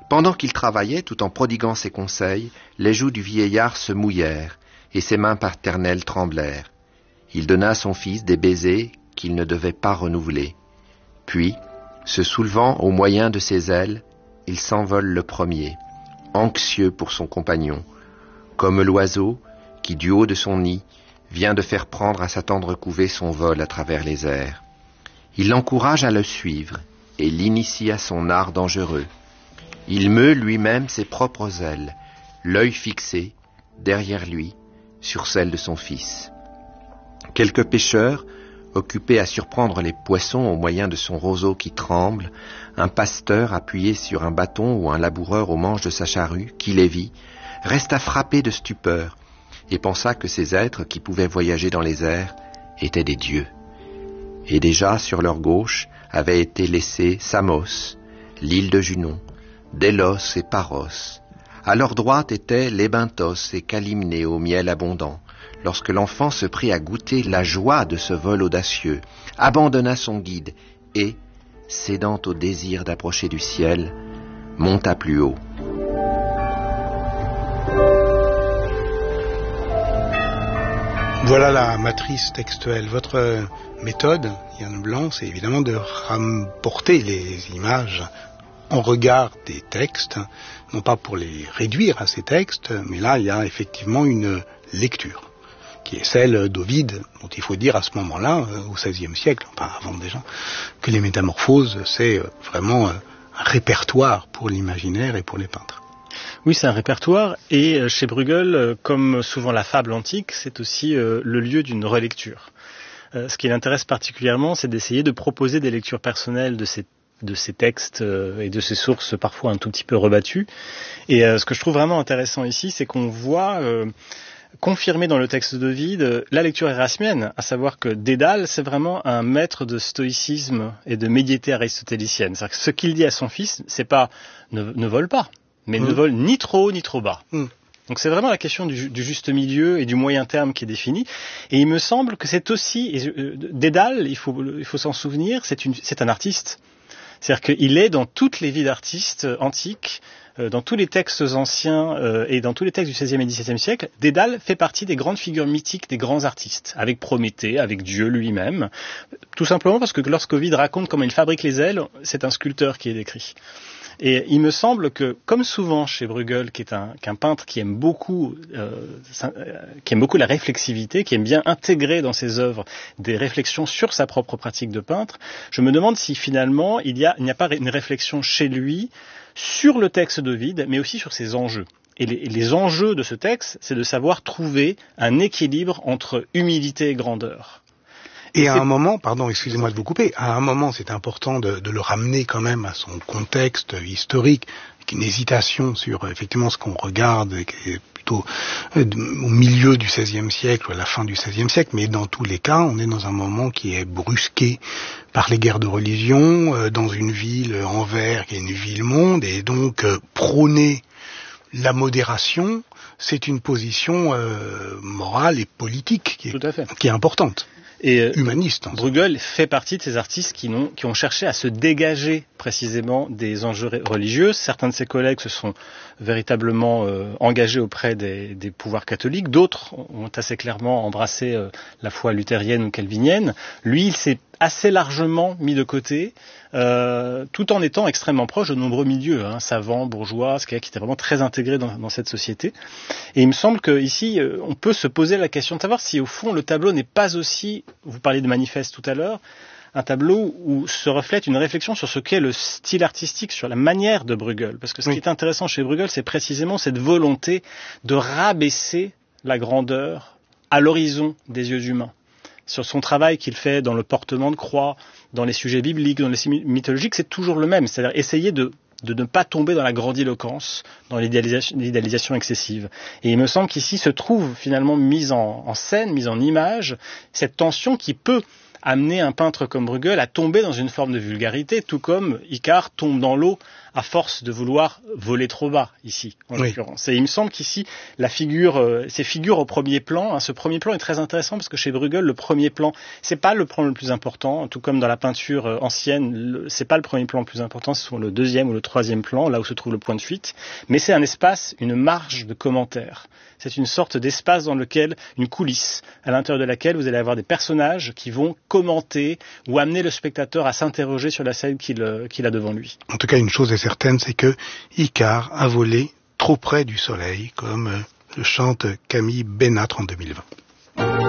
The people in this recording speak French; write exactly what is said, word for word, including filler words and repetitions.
Pendant qu'il travaillait, tout en prodiguant ses conseils, les joues du vieillard se mouillèrent, et ses mains paternelles tremblèrent. Il donna à son fils des baisers qu'il ne devait pas renouveler. Puis, se soulevant au moyen de ses ailes, il s'envole le premier, anxieux pour son compagnon, comme l'oiseau qui, du haut de son nid, vient de faire prendre à sa tendre couvée son vol à travers les airs. Il l'encourage à le suivre et l'initie à son art dangereux. Il meut lui-même ses propres ailes, l'œil fixé, derrière lui, sur celle de son fils. Quelques pêcheurs, occupés à surprendre les poissons au moyen de son roseau qui tremble, un pasteur appuyé sur un bâton ou un laboureur au manche de sa charrue, qui les vit, resta frappé de stupeur et pensa que ces êtres qui pouvaient voyager dans les airs étaient des dieux. Et déjà sur leur gauche avaient été laissés Samos, l'île de Junon, Délos et Paros. À leur droite étaient Lébinthos et Calymné au miel abondant, lorsque l'enfant se prit à goûter la joie de ce vol audacieux, abandonna son guide et, cédant au désir d'approcher du ciel, monta plus haut. Voilà la matrice textuelle. Votre méthode, Yann Blanc, c'est évidemment de rapporter les images en regard des textes, non pas pour les réduire à ces textes, mais là il y a effectivement une lecture, qui est celle d'Ovide, dont il faut dire à ce moment-là, au seizième siècle, enfin avant déjà, que les Métamorphoses, c'est vraiment un répertoire pour l'imaginaire et pour les peintres. Oui, c'est un répertoire, et chez Bruegel, comme souvent la fable antique, c'est aussi le lieu d'une relecture. Ce qui l'intéresse particulièrement, c'est d'essayer de proposer des lectures personnelles de ces de ces textes et de ces sources parfois un tout petit peu rebattues. Et ce que je trouve vraiment intéressant ici, c'est qu'on voit euh, confirmer dans le texte d'Ovide la lecture érasmienne, à savoir que Dédale, c'est vraiment un maître de stoïcisme et de médiété aristotélicienne. C'est-à-dire que ce qu'il dit à son fils, c'est pas ne, ne vole pas, mais mmh. ne vole ni trop haut ni trop bas. Mmh. Donc c'est vraiment la question du, du juste milieu et du moyen terme qui est définie. Et il me semble que c'est aussi, et, euh, Dédale, il faut, il faut s'en souvenir, c'est, une, c'est un artiste. C'est-à-dire qu'il est dans toutes les vies d'artistes antiques, euh, dans tous les textes anciens euh, et dans tous les textes du seizième et dix-septième siècle. Dédale fait partie des grandes figures mythiques des grands artistes, avec Prométhée, avec Dieu lui-même. Tout simplement parce que lorsqu'Ovide raconte comment il fabrique les ailes, c'est un sculpteur qui est décrit. Et il me semble que, comme souvent chez Bruegel, qui est un, qu'un peintre qui aime beaucoup, euh, qui aime beaucoup la réflexivité, qui aime bien intégrer dans ses œuvres des réflexions sur sa propre pratique de peintre, je me demande si finalement il y a, il n'y a pas une réflexion chez lui sur le texte d'Ovide, mais aussi sur ses enjeux. Et les, les enjeux de ce texte, c'est de savoir trouver un équilibre entre humilité et grandeur. Et à un moment, pardon, excusez-moi de vous couper, à un moment c'est important de, de le ramener quand même à son contexte historique, avec une hésitation sur effectivement ce qu'on regarde, qui est plutôt au milieu du seizième siècle ou à la fin du seizième siècle, mais dans tous les cas, on est dans un moment qui est brusqué par les guerres de religion, dans une ville, Anvers, qui est une ville-monde, et donc prôner la modération, c'est une position euh, morale et politique qui est, Tout à fait. qui est importante. Et euh, humaniste. Bruegel fait partie de ces artistes qui ont, qui ont cherché à se dégager précisément des enjeux religieux. Certains de ses collègues se sont véritablement euh, engagés auprès des, des pouvoirs catholiques. D'autres ont assez clairement embrassé euh, la foi luthérienne ou calvinienne. Lui, il s'est assez largement mis de côté, euh, tout en étant extrêmement proche de nombreux milieux, hein, savants, bourgeois, ce qui était vraiment très intégré dans, dans cette société. Et il me semble qu'ici, euh, on peut se poser la question de savoir si au fond le tableau n'est pas aussi, vous parliez de manifeste tout à l'heure, un tableau où se reflète une réflexion sur ce qu'est le style artistique, sur la manière de Bruegel. Parce que ce oui. qui est intéressant chez Bruegel, c'est précisément cette volonté de rabaisser la grandeur à l'horizon des yeux humains. Sur son travail qu'il fait dans le portement de croix, dans les sujets bibliques, dans les sujets mythologiques, c'est toujours le même. C'est-à-dire essayer de, de ne pas tomber dans la grandiloquence, dans l'idéalisation, l'idéalisation excessive. Et il me semble qu'ici se trouve finalement mise en, en scène, mise en image, cette tension qui peut amener un peintre comme Bruegel à tomber dans une forme de vulgarité, tout comme Icare tombe dans l'eau à force de vouloir voler trop bas, ici, en oui. l'occurrence. Et il me semble qu'ici, la figure, euh, ces figures au premier plan, hein, ce premier plan est très intéressant parce que chez Bruegel, le premier plan, c'est pas le plan le plus important, tout comme dans la peinture euh, ancienne, le, c'est pas le premier plan le plus important, c'est souvent le deuxième ou le troisième plan, là où se trouve le point de fuite, mais c'est un espace, une marge de commentaire. C'est une sorte d'espace dans lequel, une coulisse, à l'intérieur de laquelle vous allez avoir des personnages qui vont commenter ou amener le spectateur à s'interroger sur la scène qu'il, euh, qu'il a devant lui. En tout cas, une chose est certaine, c'est que Icare a volé trop près du soleil, comme le chante Camille Bénatre en deux mille vingt.